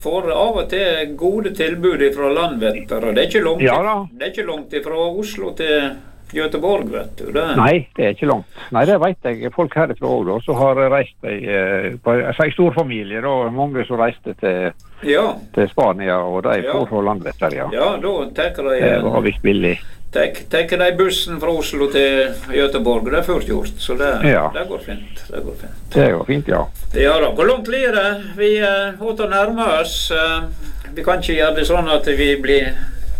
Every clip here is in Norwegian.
får av og til gode tilbud fra Landvetter, og det er ikke langt, Ja da. det er ikke langt fra Oslo til Göteborg, vet du. Det. Nei, det er ikke langt. Nei, det vet jeg. Folk herifra også da, så har reist på en stor familie, da. Mange som reiste til Spania, og de får fra Landvetter, ja. Ja, da tenker de... Det var visst billig. Tenker de bussen fra Oslo til Göteborg, det er først gjort, så det går fint. Det går fint. Det går fint, ja. Ja da, hvor langt blir det? Vi måtte nærme oss. Vi kan ikke gjøre det sånn at vi blir...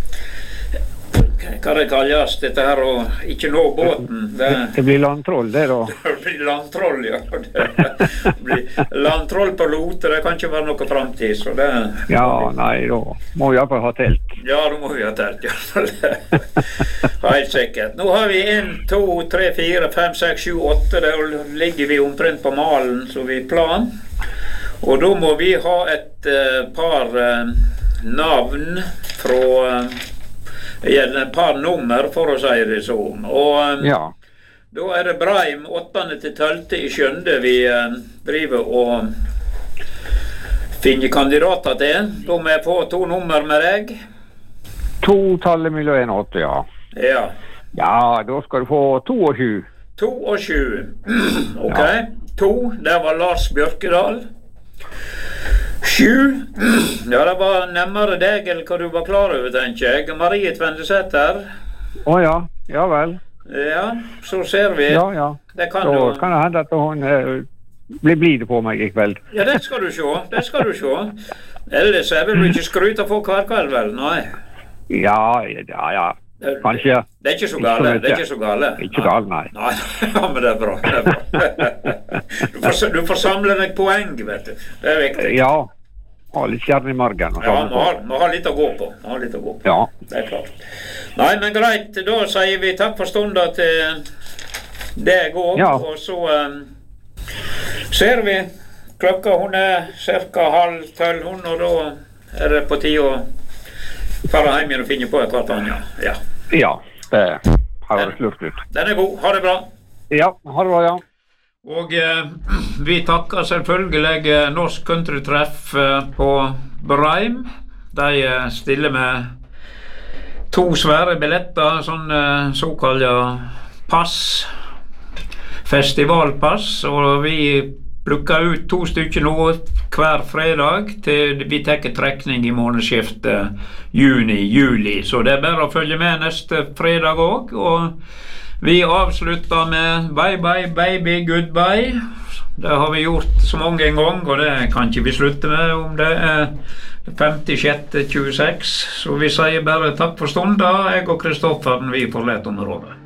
Hva det kalles, dette her å ikke nå båten. Det blir landtroll, det da. Det blir landtroll, ja. Det blir landtroll på lote, det kan ikke være noe fremtid, så det... Ja, nei, da må vi i hvert fall ha telt. Ja, da må vi ha telt, i hvert fall. Helt sikkert. Nå har vi 1, 2, 3, 4, 5, 6, 7, 8, der ligger vi omtrent på malen, så vi plan. Og da må vi ha et par navn fra... et par nummer, for å si det sånn. Og da er det Breim 8. til 12. i 7. vi driver og finner kandidater til. Da må jeg få 2 nummer med deg. 2 tallet mellom 1 og 8, ja. Ja. Ja, da skal du få 2 og 7. 2 og 7. Ok. 2, det var Lars Bjørkedal. 7. Ja, det var nemmere deg, eller hva du var klar over, tenker jeg. Marie Tvendesæter. Ja, ja vel. Ja, så ser vi. Ja. Det kan da kan det hende at hun blir blide på meg i kveld. Ja, det skal du se. Ellers vil du ikke skryte på hver kveld, vel? Nei. Ja. Kanskje. Det er ikke så gale, Ikke gale, nei. Nei, ja, men det er bra. Du får samle deg poeng, vet du. Det er viktig. Ja, ha litt kjern i margen. Ja, må ha litt å gå på. Ja. Det er klart. Nei, men greit, da sier vi takk for stunden til deg også, og så ser vi. Klokka, hun er cirka 11:30, og da er det på tide å fara hjem igjen og finne på et hvert annet. Ja, det har vært lurt ut. Den er god. Ha det bra. Ja, ha det bra, ja. Og vi takker selvfølgelig Norsk Countrytreff på Breim. De stiller med 2 svære billetter, sånn såkalte pass, festivalpass, og vi plukker ut 2 stykker nå hver fredag til vi tekker trekning i månedsskiftet juni-juli. Så det er bare å følge med neste fredag også, og vi avslutter med bye bye baby goodbye. Det har vi gjort så mange en gang, og det kan ikke vi slutte med om det er 56-26. Så vi sier bare takk for stunden. Jeg og Kristoffer, vi forlater området.